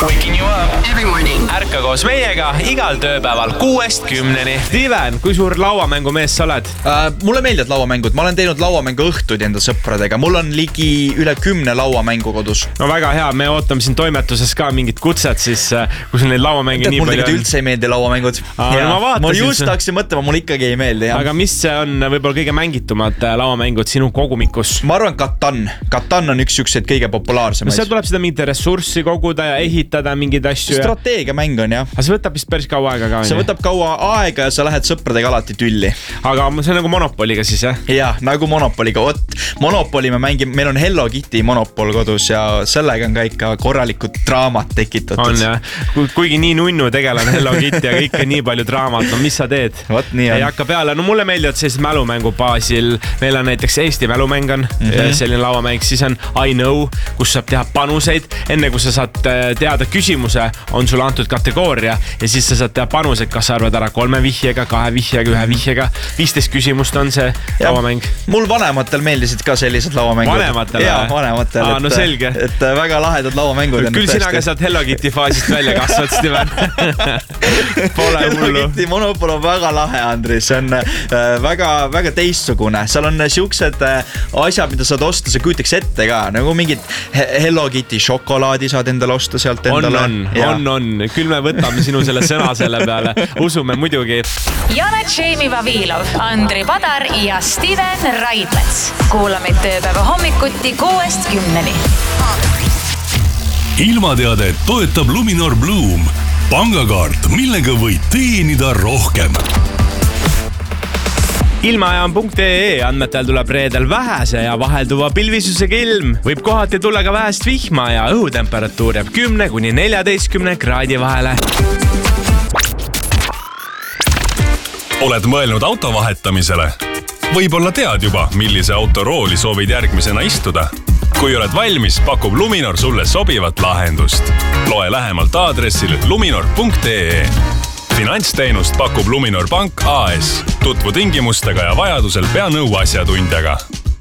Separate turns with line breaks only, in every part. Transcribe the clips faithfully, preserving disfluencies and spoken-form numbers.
Waking you up
every morning.
Ärka koos meiega igal tööpäeval kuuest kümneni.
Steven, kui suur lauamängumees sa oled?
Uh, mulle meeldivad lauamängud. Ma olen teinud lauamängu õhtud enda sõpradega. Mul on ligi üle kümne lauamängu kodus.
No väga hea, me ootame siin toimetuses ka mingit kutset, siis kui sul neid lauamänge nii
palju on.
Mulle
üldse ei meeldi lauamängud.
Aa, no ma,
ma just hakkasin mõtlema, mul ikkagi ei meeldi. Jah.
Aga mis on võib-olla kõige mängitumad lauamängud sinu kogumikus?
Ma arvan Catan. Catan on üks ükseid kõige populaarsemaid.
No seal tuleb seda mingit ressurssi koguda ja ehitada mingeid asju.
Strateegiamäng on, jah.
Aga see võtab vist päris kaua aega ka.
See võtab kaua aega ja sa lähed sõpradega alati tülli.
Aga see on nagu Monopoliga siis, jah?
Jah, nagu Monopoliga. Ot, Monopoli me mängime, meil on Hello Kitty Monopol kodus ja sellega on ka ikka korralikud draamat tekitatud.
On, jah. Kuigi nii nunnu tegelane Hello Kitty ja ikka nii palju draamat, no mis sa teed?
Vot nii on.
Ei hakka peale. No mulle meeldivad sellised mälumängu baasil. Meil on näiteks Eesti mälumäng on mm -hmm. selline lauamäng, siis on I Know, kus saab teha panuseid. Enne kui sa saad teada küsimuse, on sulle antud kategooria ja siis sa saad teha panuseid, kas sa arvad ära kolme vihjega, kahe vihjega, ühe vihjega. viisteist küsimust on see ja, lauamäng.
Mul vanematel meeldisid ka sellised lauamängud.
Vanematel?
Jaa, vanematel.
Aa, no selge.
Et, et väga lahedad lauamängud.
Küll sina ka saad Hello Kitty faasist välja kasvad, Steven. Pole
Hello
hullu.
Kitty Monopol on väga lahe, Andris. See on äh, väga, väga teistsugune. Seal on siuksed äh, asjad, mida saad osta, sa küütaks ette ka. Nagu mingid Hello Kitty šokolaadi saad endale osta sealt endale.
On, on, on, on. Küll me võtame sinu selle sõna selle peale. Usume muidugi.
Janet Šeimi Vavilov, Andri Padar ja Steven Raidmets. Kuulamid tööpäeva hommikuti kuuest kümneni.
Ilmateade toetab Luminor Bloom. Pangakaart, millega võid teenida rohkem.
Ilmaajam punkt ee andmetel tuleb reedel vähese ja vahelduva pilvisusega ilm. Võib kohati tulla ka vähest vihma ja õhutemperatuur jääb kümne kuni neljateistkümne kraadi vahele.
Oled mõelnud auto vahetamisele? Võib-olla tead juba, millise auto rooli soovid järgmisena istuda. Kui oled valmis, pakub Luminor sulle sobivat lahendust. Loe lähemalt aadressil luminor punkt ee. Finantsteenust pakub Luminor Pank A S. Tutvu tingimustega ja vajadusel pea nõu asjatundjaga.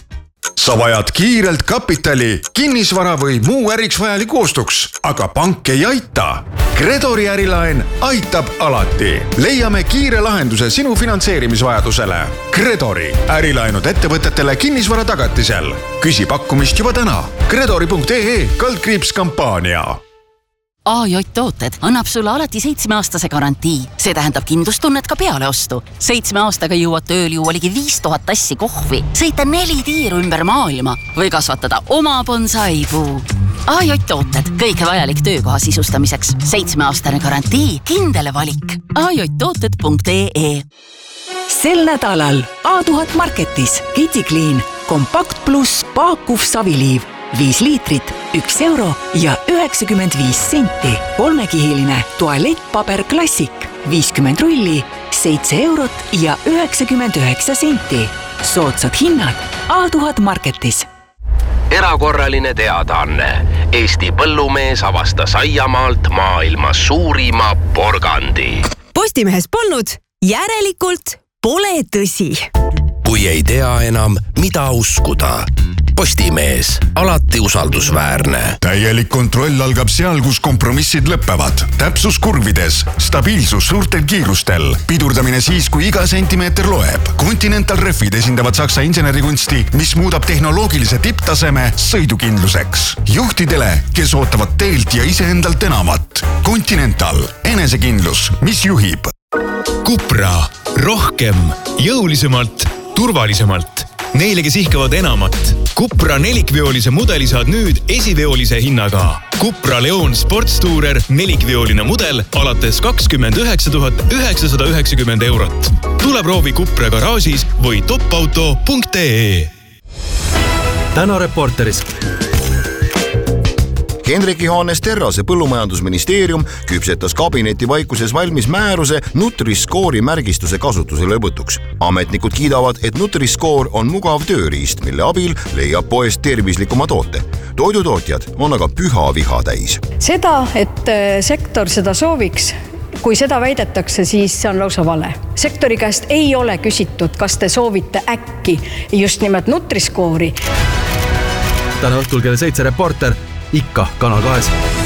Sa vajad kiirelt kapitali, kinnisvara või muu äriks vajalik ostuks, aga pank ei aita. Credori ärilaen aitab alati. Leiame kiire lahenduse sinu finantseerimisvajadusele. Credori ärilaenud ettevõtetele kinnisvara tagatisel. Küsi pakkumist juba täna. Credori punkt ee kaldkriips kampaania.
A J Tooted annab sulle alati seitsmeaastase garantii. See tähendab kindlustunnet ka peale ostu. Seitsme aastaga jõuad tööl juua ligi viis tuhat tassi kohvi, sõita neli tiiru ümber maailma või kasvatada oma bonsaipuu. A J Tooted, kõike vajalik töökoha sisustamiseks. Seitsmeaastane garantii, kindele valik. A J tooted punkt ee.
Sel nädalal A tuhat Marketis Kitty Clean Kompakt pluss paakuv saviliiv. Viis liitrit, üks euro ja üheksakümmend viis senti. Kolmekihiline tualettpaber klassik, viiskümmend rulli, seitse eurot ja üheksakümmend üheksa senti. Soodsad hinnad A tuhat Marketis.
Erakorraline teadaanne. Eesti põllumees avastas aiamaalt maailma suurima porgandi.
Postimehes polnud, järelikult pole tõsi.
Kui ei tea enam, mida uskuda. Postimees, alati usaldusväärne.
Täielik kontroll algab seal, kus kompromissid lõppevad. Täpsus kurvides, stabiilsus suurtel kiirustel, pidurdamine siis, kui iga sentimeeter loeb. Continental Refid esindavad Saksa insenerikunsti, mis muudab tehnoloogilise tipptaseme sõidukindluseks. Juhtidele, kes ootavad teelt ja iseendalt enamat. Continental, enesekindlus, mis juhib.
Cupra, rohkem, jõulisemalt, turvalisemalt. Neile, kes ihkavad enamat. Cupra nelikveolise mudeli saad nüüd esiveolise hinnaga. Cupra Leon Sportstourer nelikveoline mudel alates kakskümmend üheksa tuhat üheksasada üheksakümmend eurot. Tule proovi Cupra garaažis või topauto punkt ee.
Täna Reporteris.
Hendrik Johannes Terrase põllumajandusministeerium küpsetas kabineti vaikuses valmis määruse Nutri-Score'i märgistuse kasutuse lõbutuks. Ametnikud kiidavad, et Nutri-Score on mugav tööriist, mille abil leiab poest tervislikuma toote. Toidutootjad on aga püha viha täis.
Seda, et sektor seda sooviks, kui seda väidetakse, siis see on lausa vale. Sektori käest ei ole küsitud, kas te soovite äkki just nimelt Nutri-Score'i.
Täna õhtul kell seitse Reporter, ikka Kanal kahes.